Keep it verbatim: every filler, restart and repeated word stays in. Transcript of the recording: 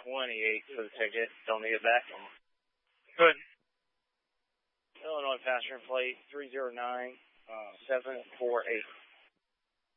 twenty-eight for the ticket. Don't need it back. Good. Illinois passenger plate three zero nine seven four eight.